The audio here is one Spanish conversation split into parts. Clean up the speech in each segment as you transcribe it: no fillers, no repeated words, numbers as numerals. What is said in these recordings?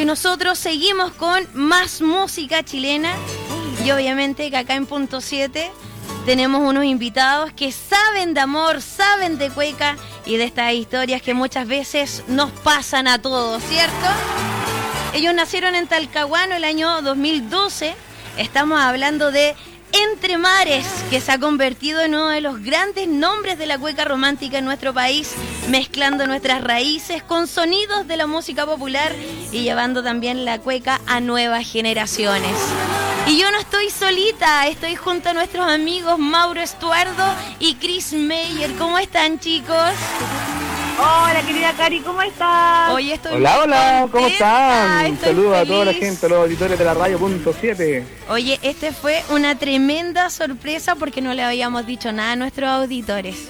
Y nosotros seguimos con más música chilena. Y obviamente que acá en Punto 7 tenemos unos invitados que saben de amor, saben de cueca y de estas historias que muchas veces nos pasan a todos, ¿cierto? Ellos nacieron en Talcahuano el año 2012. Estamos hablando de Entre Mares, que se ha convertido en uno de los grandes nombres de la cueca romántica en nuestro país, mezclando nuestras raíces con sonidos de la música popular y llevando también la cueca a nuevas generaciones. Y yo no estoy solita, estoy junto a nuestros amigos Mauro Estuardo y Chris Meyer. ¿Cómo están, chicos? Hola, querida Cari, ¿cómo estás? Hoy estoy Hola, ¿cómo están? Un saludo feliz a toda la gente, a los auditores de la radio Punto 7. Oye, este fue una tremenda sorpresa porque no le habíamos dicho nada a nuestros auditores.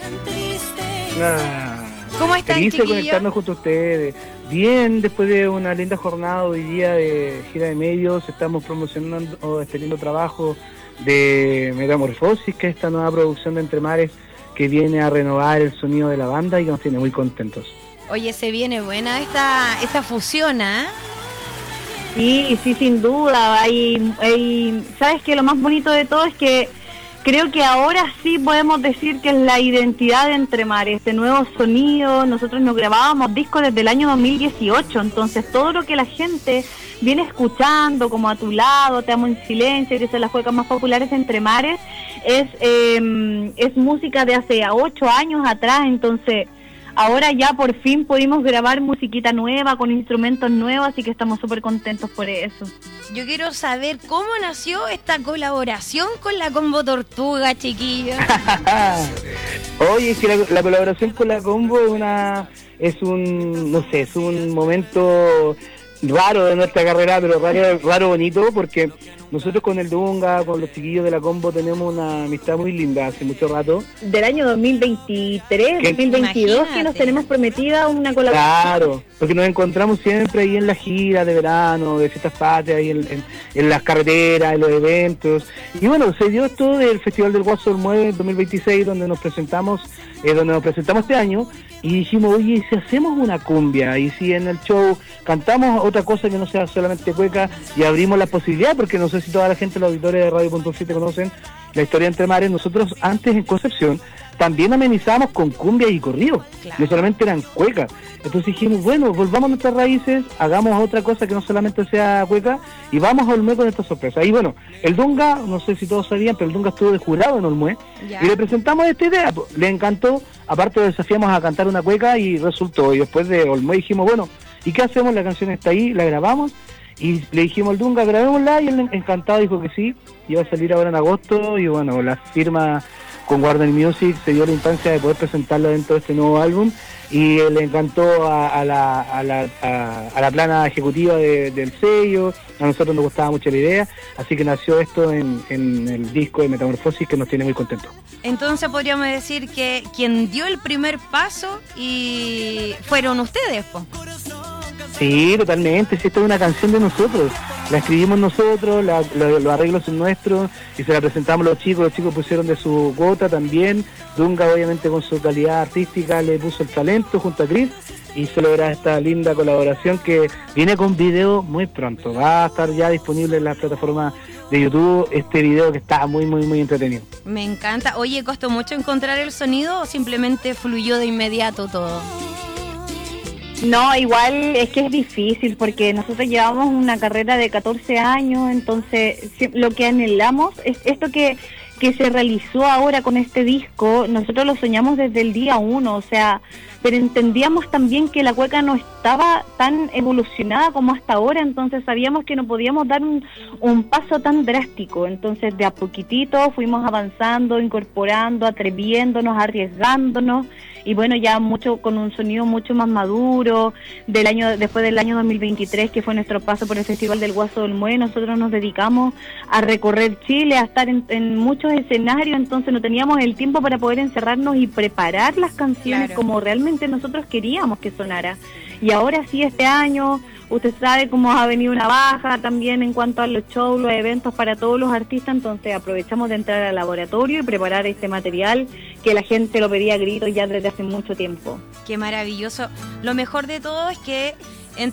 ¿Cómo están, feliz de chiquillos? conectarnos junto a ustedes. Bien, después de una linda jornada hoy día de gira de medios, estamos promocionando este lindo trabajo de Metamorfosis, que es esta nueva producción de Entre Mares que viene a renovar el sonido de la banda y que nos tiene muy contentos. Oye, se viene buena esta fusión, ¿eh? Sí, sin duda. ¿Sabes qué? Lo más bonito de todo es que creo que ahora sí podemos decir que es la identidad de Entre Mares, este nuevo sonido. Nosotros nos grabábamos discos desde el año 2018, entonces todo lo que la gente viene escuchando, como A Tu Lado, Te Amo en Silencio, que son las cuecas más populares de Entre Mares, es música de hace 8 años atrás. Entonces ahora ya por fin pudimos grabar musiquita nueva, con instrumentos nuevos, así que estamos súper contentos por eso. Yo quiero saber cómo nació esta colaboración con la Combo Tortuga, chiquillos. Oye, es que la colaboración con la Combo es un momento raro de nuestra carrera, pero raro bonito, porque nosotros con el Dunga, con los chiquillos de la Combo, tenemos una amistad muy linda hace mucho rato. Del año 2023, 2022, Imagínate. que nos tenemos prometida una colaboración. Claro, porque nos encontramos siempre ahí en la gira de verano, de fiestas patrias, ahí en las carreteras, en los eventos. Y bueno, se dio esto del Festival del Guaso del Mueve 2026, donde nos presentamos este año, y dijimos, oye, ¿y si hacemos una cumbia? Y si en el show cantamos otra cosa que no sea solamente cueca, y abrimos la posibilidad, porque no sé si toda la gente, los auditores de Radio Punto 7 conocen la historia de Entre Mares. Nosotros antes en Concepción también amenizábamos con cumbia y corrido, Claro. no solamente eran cuecas. Entonces dijimos, bueno, volvamos a nuestras raíces, hagamos otra cosa que no solamente sea cueca, y vamos a Olmué con esta sorpresa. Y bueno, el Dunga, no sé si todos sabían, pero el Dunga estuvo de jurado en Olmué, Ya. y le presentamos esta idea, le encantó, aparte lo desafiamos a cantar una cueca y resultó. Y después de Olmué dijimos, bueno, ¿y qué hacemos? La canción está ahí, la grabamos, y le dijimos al Dunga, grabémosla, y él encantado dijo que sí, iba a salir ahora en agosto, y bueno, la firma con Warner Music se dio la instancia de poder presentarla dentro de este nuevo álbum, y le encantó a la plana ejecutiva del sello. A nosotros nos gustaba mucho la idea, así que nació esto en el disco de Metamorfosis, que nos tiene muy contentos. Entonces podríamos decir que quien dio el primer paso y fueron ustedes, po. Sí, totalmente, sí, esta es una canción de nosotros, la escribimos nosotros, los arreglos son nuestros, y se la presentamos a los chicos pusieron de su cuota también. Dunga obviamente con su calidad artística le puso el talento junto a Chris, y se logra esta linda colaboración que viene con video muy pronto, va a estar ya disponible en las plataformas de YouTube, este video que está muy entretenido. Me encanta. Oye, ¿costó mucho encontrar el sonido o simplemente fluyó de inmediato todo? No, igual es que es difícil porque nosotros llevamos una carrera de 14 años, entonces lo que anhelamos es esto que se realizó ahora con este disco. Nosotros lo soñamos desde el día 1, o sea, pero entendíamos también que la cueca no estaba tan evolucionada como hasta ahora, entonces sabíamos que no podíamos dar un paso tan drástico. Entonces de a poquitito fuimos avanzando, incorporando, atreviéndonos, arriesgándonos, y bueno, ya mucho con un sonido mucho más maduro. Después del año 2023, que fue nuestro paso por el Festival del Guaso del Muelle, nosotros nos dedicamos a recorrer Chile, a estar en muchos escenarios, entonces no teníamos el tiempo para poder encerrarnos y preparar las canciones como realmente nosotros queríamos que sonara. Y ahora sí, este año, usted sabe cómo ha venido una baja también en cuanto a los shows, los eventos para todos los artistas, entonces aprovechamos de entrar al laboratorio y preparar este material que la gente lo pedía a gritos ya desde hace mucho tiempo. Qué maravilloso. Lo mejor de todo es que